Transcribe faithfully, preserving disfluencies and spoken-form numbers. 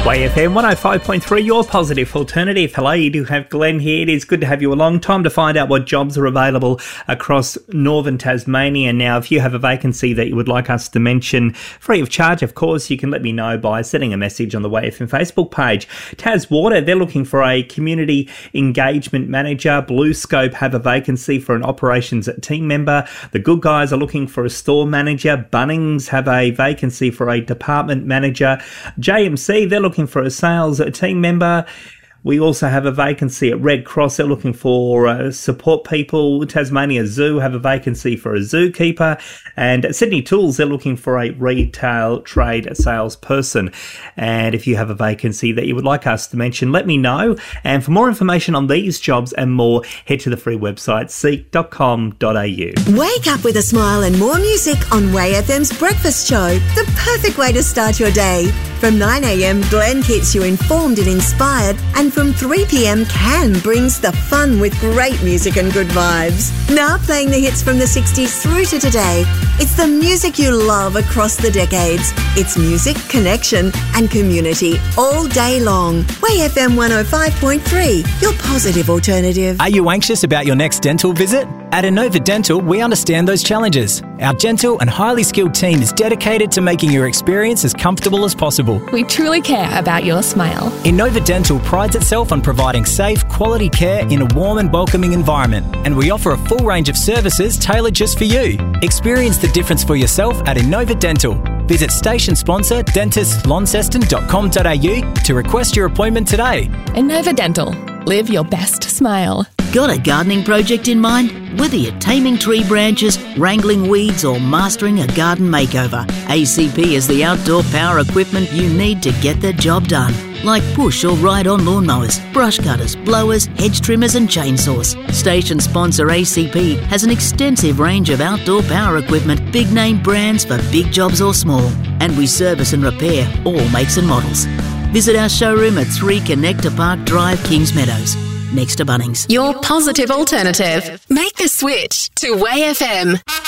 Y F M one oh five point three, your positive alternative. Hello, you do have Glenn here. It is good to have you along. Time to find out what jobs are available across northern Tasmania. Now, if you have a vacancy that you would like us to mention, free of charge, of course, you can let me know by sending a message on the Y F M Facebook page. Tas Water, they're looking for a community engagement manager. Blue Scope have a vacancy for an operations team member. The Good Guys are looking for a store manager. Bunnings have a vacancy for a department manager. J M C, they're looking for a sales team member. We also have a vacancy at Red Cross. They're looking for uh, support people. Tasmania Zoo have a vacancy for a zookeeper. And at Sydney Tools, they're looking for a retail trade salesperson. And if you have a vacancy that you would like us to mention, let me know. And for more information on these jobs and more, head to the free website seek dot com dot a u. Wake up with a smile and more music on Y F M's Breakfast Show. The perfect way to start your day. From nine a.m, Glenn keeps you informed and inspired. And from three p.m, Can brings the fun with great music and good vibes. Now playing the hits from the sixties through to today. It's the music you love across the decades. It's music, connection and community all day long. Y F M one oh five point three, your positive alternative. Are you anxious about your next dental visit? At Inova Dental, we understand those challenges. Our gentle and highly skilled team is dedicated to making your experience as comfortable as possible. We truly care about your smile. Inova Dental prides itself on providing safe, quality care in a warm and welcoming environment. And we offer a full range of services tailored just for you. Experience the difference for yourself at Inova Dental. Visit station sponsor dentist launceston dot com dot a u to request your appointment today. Inova Dental. Live your best smile. Got a gardening project in mind? Whether you're taming tree branches, wrangling weeds or mastering a garden makeover, A C P is the outdoor power equipment you need to get the job done. Like push or ride-on lawnmowers, brush cutters, blowers, hedge trimmers and chainsaws. Station sponsor A C P has an extensive range of outdoor power equipment, big name brands for big jobs or small. And we service and repair all makes and models. Visit our showroom at three Connector Park Drive, Kings Meadows, next to Bunnings. Your positive alternative. Make the switch to Y F M.